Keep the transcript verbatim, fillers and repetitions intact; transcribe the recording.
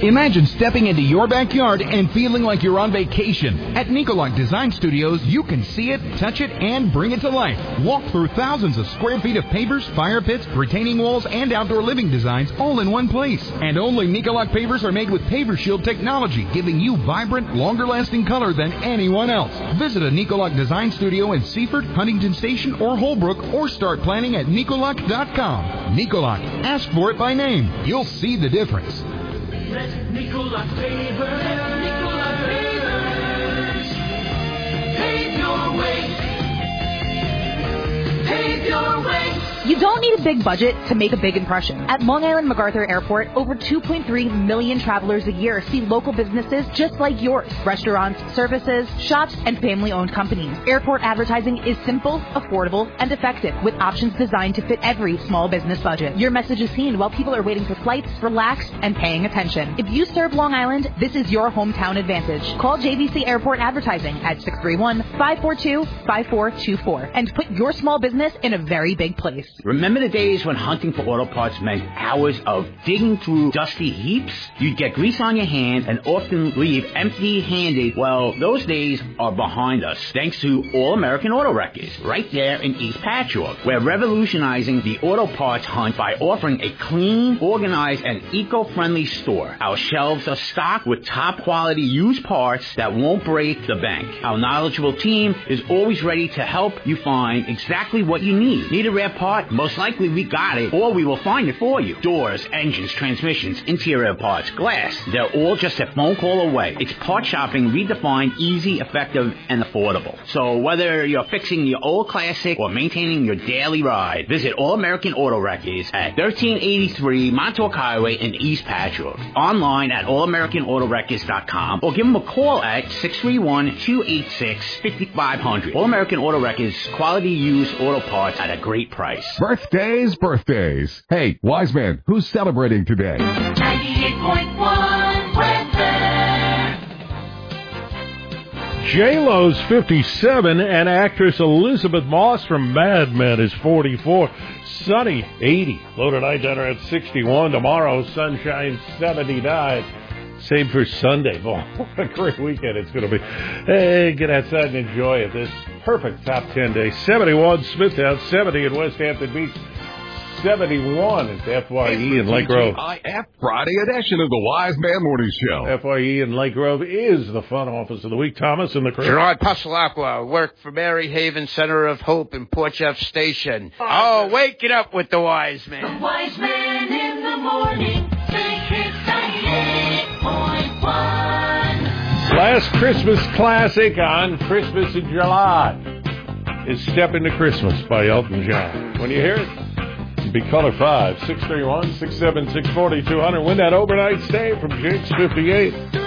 Imagine stepping into your backyard and feeling like you're on vacation. At Nicolac Design Studios, you can see it, touch it, and bring it to life. Walk through thousands of square feet of pavers, fire pits, retaining walls, and outdoor living designs all in one place. And only Nicolac pavers are made with Paver Shield technology, giving you vibrant, longer-lasting color than anyone else. Visit a Nicolac Design Studio in Seaford, Huntington Station, or Holbrook, or start planning at Nicolac dot com. Nicolac. Ask for it by name. You'll see the difference. Let Nicolac Pavers, Nicolac Pavers, pave your way, pave your way. You don't need a big budget to make a big impression. At Long Island MacArthur Airport, over two point three million travelers a year see local businesses just like yours. Restaurants, services, shops, and family-owned companies. Airport advertising is simple, affordable, and effective, with options designed to fit every small business budget. Your message is seen while people are waiting for flights, relaxed, and paying attention. If you serve Long Island, this is your hometown advantage. Call J V C Airport Advertising at six three one, five four two, five four two four and put your small business in a very big place. Remember the days when hunting for auto parts meant hours of digging through dusty heaps? You'd get grease on your hand and often leave empty-handed. Well, those days are behind us, thanks to All American Auto Wreckers, right there in East Patchogue. We're revolutionizing the auto parts hunt by offering a clean, organized, and eco-friendly store. Our shelves are stocked with top-quality used parts that won't break the bank. Our knowledgeable team is always ready to help you find exactly what you need. Need a rare part? Most likely we got it, or we will find it for you. Doors, engines, transmissions, interior parts, glass, they're all just a phone call away. It's part shopping redefined, easy, effective, and affordable. So whether you're fixing your old classic or maintaining your daily ride, visit All American Auto Wreckers at thirteen eighty-three Montauk Highway in East Patchogue. Online at all american auto wreckers dot com or give them a call at six three one, two eight six, five five zero zero. All American Auto Wreckers, quality used auto parts at a great price. Birthdays, birthdays. Hey, wise man, who's celebrating today? ninety-eight point one weather. J-Lo's fifty-seven and actress Elizabeth Moss from Mad Men is forty-four. Sunny, eighty. Low tonight down at sixty-one. Tomorrow, sunshine, seventy-nine. Same for Sunday. Boy, what a great weekend it's going to be. Hey, get outside and enjoy it. This perfect top ten day. seventy-one Smithtown, seventy in West Hampton Beach, seventy-one at F Y E in Lake Grove. Friday edition of the Wise Man Morning Show. F Y E in Lake Grove is the fun office of the week. Thomas and the crew. Gerard Passalacqua, work for Mary Haven Center of Hope in Port Jeff Station. Oh, wake it up with the Wise Man. The Wise Man in the morning. ninety-eight point one. Last Christmas classic on Christmas in July is Step Into Christmas by Elton John. When you hear it, be caller five, six three one, six seven six, four two zero zero. Win that overnight stay from Jake's fifty-eight.